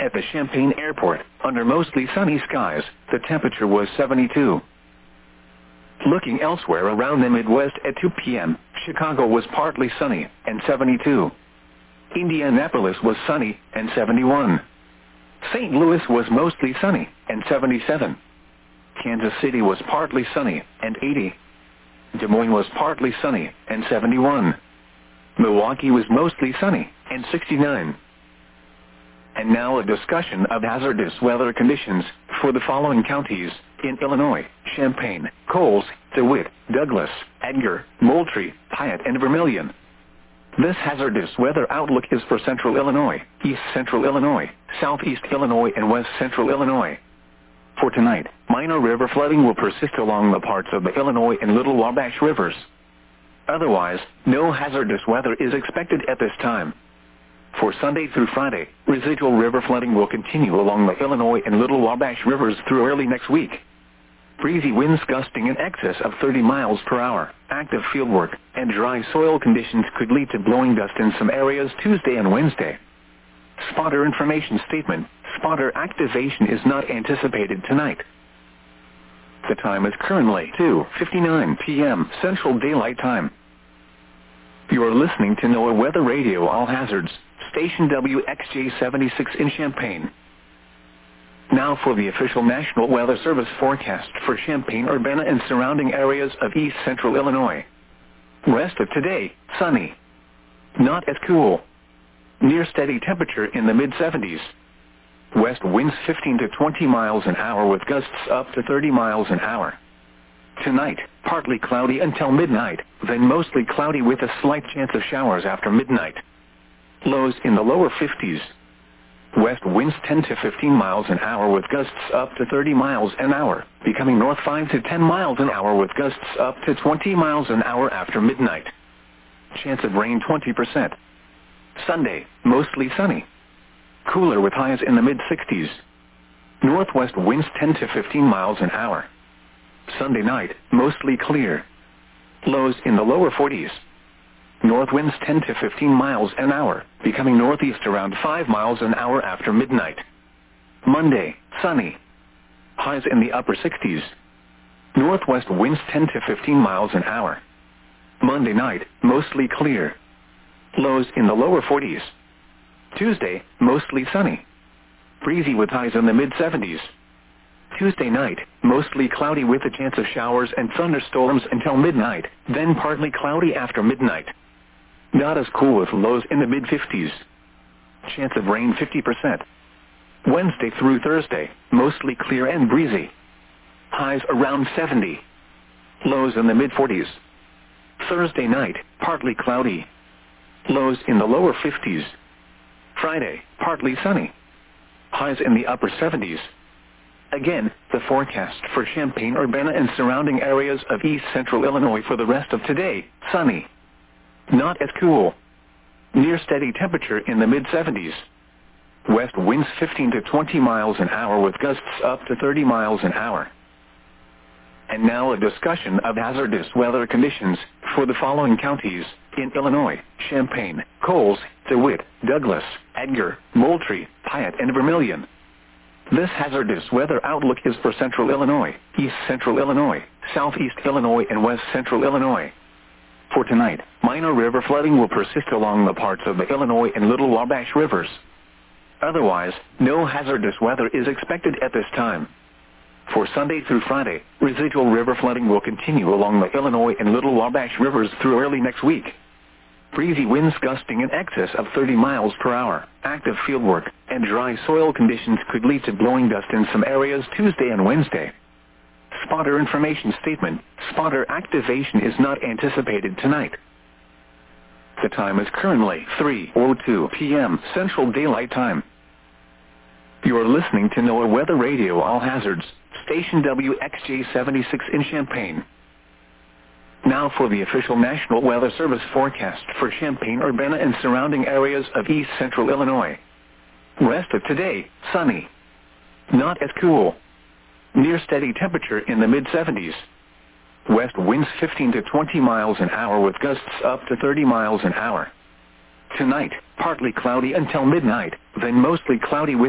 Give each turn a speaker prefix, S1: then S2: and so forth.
S1: at the Champaign Airport, under mostly sunny skies, the temperature was 72. Looking elsewhere around the Midwest at 2 p.m., Chicago was partly sunny, and 72. Indianapolis was sunny, and 71. St. Louis was mostly sunny, and 77. Kansas City was partly sunny, and 80. Des Moines was partly sunny, and 71. Milwaukee was mostly sunny, and 69. And now a discussion of hazardous weather conditions for the following counties in Illinois: Champaign, Coles, DeWitt, Douglas, Edgar, Moultrie, Piatt, and Vermilion. This hazardous weather outlook is for Central Illinois, East Central Illinois, Southeast Illinois, and West Central Illinois. For tonight, minor river flooding will persist along the parts of the Illinois and Little Wabash rivers. Otherwise, no hazardous weather is expected at this time. For Sunday through Friday, residual river flooding will continue along the Illinois and Little Wabash rivers through early next week. Breezy winds gusting in excess of 30 miles per hour, active fieldwork, and dry soil conditions could lead to blowing dust in some areas Tuesday and Wednesday. Spotter information statement: spotter activation is not anticipated tonight. The time is currently 2:59 p.m. Central Daylight Time. You are listening to NOAA Weather Radio All Hazards, station WXJ-76 in Champaign. Now for the official National Weather Service forecast for Champaign-Urbana and surrounding areas of East Central Illinois. Rest of today, sunny. Not as cool. Near steady temperature in the mid-70s. West winds 15 to 20 miles an hour with gusts up to 30 miles an hour. Tonight, partly cloudy until midnight, then mostly cloudy with a slight chance of showers after midnight. Lows in the lower 50s. West winds 10 to 15 miles an hour with gusts up to 30 miles an hour, becoming north 5 to 10 miles an hour with gusts up to 20 miles an hour after midnight. Chance of rain 20%. Sunday, mostly sunny. Cooler with highs in the mid-60s. Northwest winds 10 to 15 miles an hour. Sunday night, mostly clear. Lows in the lower 40s. North winds 10 to 15 miles an hour, becoming northeast around 5 miles an hour after midnight. Monday, sunny. Highs in the upper 60s. Northwest winds 10 to 15 miles an hour. Monday night, mostly clear. Lows in the lower 40s. Tuesday, mostly sunny. Breezy with highs in the mid-70s. Tuesday night, mostly cloudy with a chance of showers and thunderstorms until midnight, then partly cloudy after midnight. Not as cool with lows in the mid-50s. Chance of rain 50%. Wednesday through Thursday, mostly clear and breezy. Highs around 70. Lows in the mid-40s. Thursday night, partly cloudy. Lows in the lower 50s. Friday, partly sunny. Highs in the upper 70s. Again, the forecast for Champaign-Urbana and surrounding areas of East Central Illinois for the rest of today: sunny. Not as cool. Near steady temperature in the mid-70s. West winds 15 to 20 miles an hour with gusts up to 30 miles an hour. And now a discussion of hazardous weather conditions for the following counties in Illinois: Champaign, Coles, DeWitt, Douglas, Edgar, Moultrie, Piatt, and Vermilion. This hazardous weather outlook is for Central Illinois, East Central Illinois, Southeast Illinois, and West Central Illinois. For tonight, minor river flooding will persist along the parts of the Illinois and Little Wabash rivers. Otherwise, no hazardous weather is expected at this time. For Sunday through Friday, residual river flooding will continue along the Illinois and Little Wabash rivers through early next week. Breezy winds gusting in excess of 30 miles per hour, active fieldwork, and dry soil conditions could lead to blowing dust in some areas Tuesday and Wednesday. Spotter information statement: spotter activation is not anticipated tonight. The time is currently 3:02 p.m. Central Daylight Time. You are listening to NOAA Weather Radio All Hazards, station WXJ-76 in Champaign. Now for the official National Weather Service forecast for Champaign-Urbana and surrounding areas of East Central Illinois. Rest of today, sunny. Not as cool. Near steady temperature in the mid-70s. West winds 15 to 20 miles an hour with gusts up to 30 miles an hour. Tonight, partly cloudy until midnight, then mostly cloudy with